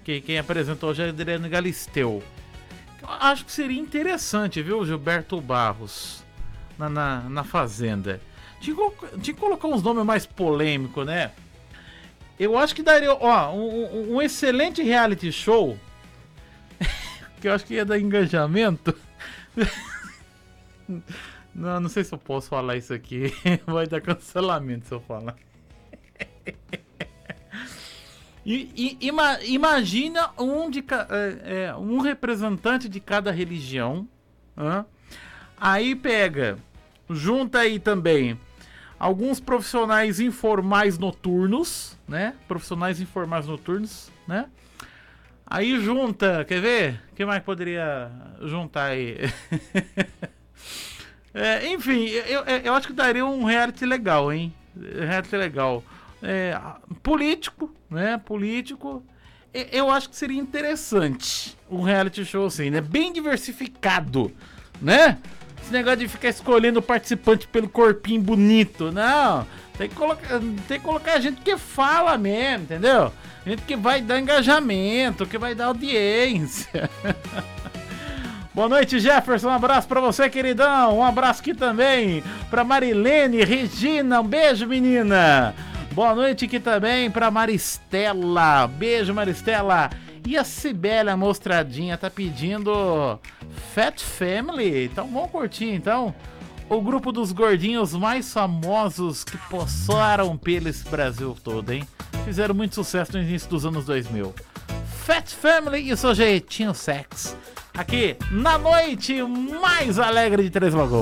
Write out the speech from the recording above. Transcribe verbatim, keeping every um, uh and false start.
que quem apresentou hoje é Adriano Galisteu. Eu acho que seria interessante, viu, Gilberto Barros, na, na, na Fazenda. Tinha que colocar uns nomes mais polêmicos, né? Eu acho que daria, ó, um, um excelente reality show, que eu acho que ia dar engajamento. Não, não sei se eu posso falar isso aqui. Vai dar cancelamento se eu falar. E, e, ima, imagina um, de, é, é, um representante de cada religião. Hein? Aí pega, junta aí também alguns profissionais informais noturnos, né? Profissionais informais noturnos, né? Aí junta, quer ver? O que mais poderia juntar aí? É, enfim, eu, eu acho que daria um reality legal, hein? Reality legal. É, político, né? Político. Eu acho que seria interessante um reality show assim, né? Bem diversificado, né? Esse negócio de ficar escolhendo o participante pelo corpinho bonito, não. Tem que colocar, tem que colocar gente que fala mesmo, entendeu? Gente que vai dar engajamento, que vai dar audiência. Boa noite, Jefferson. Um abraço pra você, queridão. Um abraço aqui também pra Marilene, Regina. Um beijo, menina. Boa noite aqui também pra Maristela. Beijo, Maristela. E a Cibele Mostradinha tá pedindo Fat Family. Então vamos curtir, então. O grupo dos gordinhos mais famosos que possaram pelo esse Brasil todo, hein? Fizeram muito sucesso no início dos anos dois mil. Fat Family e o seu jeitinho sex. Aqui na noite mais alegre de Três Lagoas.